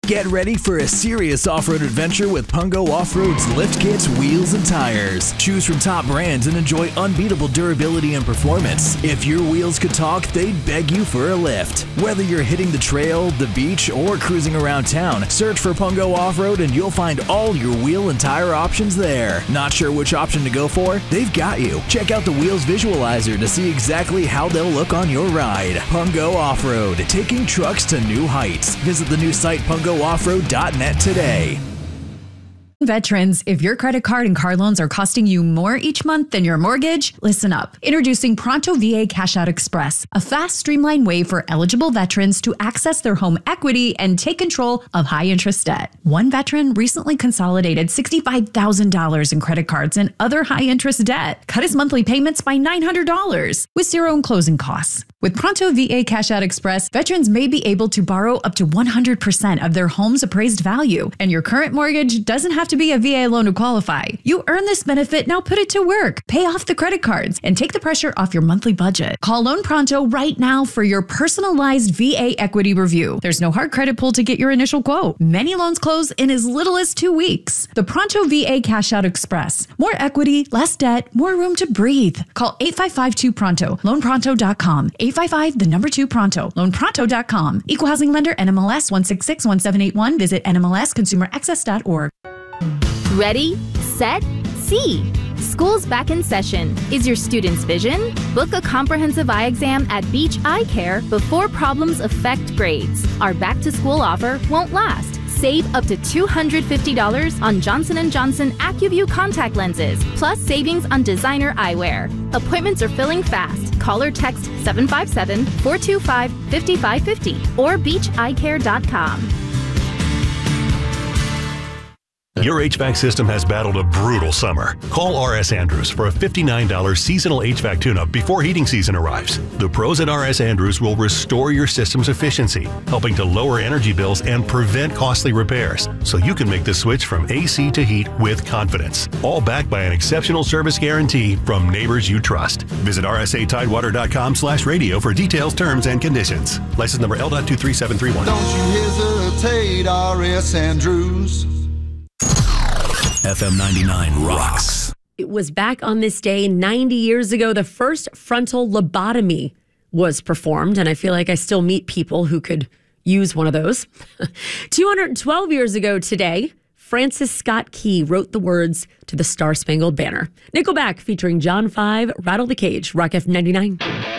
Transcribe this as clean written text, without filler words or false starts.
Get ready for a serious off-road adventure with Pungo Off-Road's lift kits, wheels, and tires. Choose from top brands and enjoy unbeatable durability and performance. If your wheels could talk, they'd beg you for a lift. Whether you're hitting the trail, the beach, or cruising around town, search for Pungo Off-Road and you'll find all your wheel and tire options there. Not sure which option to go for? They've got you. Check out the Wheels Visualizer to see exactly how they'll look on your ride. Pungo Off-Road, taking trucks to new heights. Visit the new site pungo-offroad.net today. Veterans, if your credit card and car loans are costing you more each month than your mortgage, listen up. Introducing Pronto VA Cash Out Express, a fast, streamlined way for eligible veterans to access their home equity and take control of high-interest debt. One veteran recently consolidated $65,000 in credit cards and other high-interest debt, cut his monthly payments by $900 with zero in closing costs. With Pronto VA Cash Out Express, veterans may be able to borrow up to 100% of their home's appraised value, and your current mortgage doesn't have to be a VA loan to qualify. You earn this benefit, now put it to work. Pay off the credit cards and take the pressure off your monthly budget. Call Loan Pronto right now for your personalized VA equity review. There's no hard credit pull to get your initial quote. Many loans close in as little as 2 weeks. The Pronto VA Cash Out Express. More equity, less debt, more room to breathe. Call 855-2PRONTO, loanpronto.com. 855-2PRONTO, loanpronto.com. Equal housing lender, NMLS 1661781. Visit nmlsconsumeraccess.org. Ready, set, see. School's back in session. Is your student's vision? Book a comprehensive eye exam at Beach Eye Care before problems affect grades. Our back-to-school offer won't last. Save up to $250 on Johnson & Johnson AccuView contact lenses, plus savings on designer eyewear. Appointments are filling fast. Call or text 757-425-5550 or beacheyecare.com. Your HVAC system has battled a brutal summer. Call R.S. Andrews for a $59 seasonal HVAC tune-up before heating season arrives. The pros at R.S. Andrews will restore your system's efficiency, helping to lower energy bills and prevent costly repairs, so you can make the switch from AC to heat with confidence. All backed by an exceptional service guarantee from neighbors you trust. Visit rsatidewater.com/radio for details, terms, and conditions. License number L.23731. Don't you hesitate, R.S. Andrews. FM 99 rocks. It was back on this day 90 years ago, the first frontal lobotomy was performed, and I feel like I still meet people who could use one of those. 212 years ago today, Francis Scott Key wrote the words to the Star-Spangled Banner. Nickelback featuring John 5, Rattle the Cage, Rock FM 99.